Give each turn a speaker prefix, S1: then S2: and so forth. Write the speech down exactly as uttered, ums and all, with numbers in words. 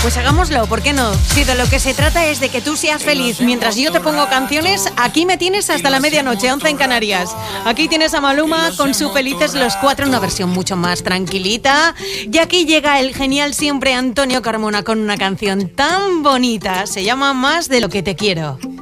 S1: Pues hagámoslo, ¿por qué no? Si de lo que se trata es de que tú seas feliz mientras yo te pongo canciones, aquí me tienes hasta la medianoche, once en Canarias. Aquí tienes a Maluma con su Felices los Cuatro, una versión mucho más tranquilita. Y aquí llega el genial siempre Antonio Carmona con una canción tan bonita, se llama Más de lo que te quiero.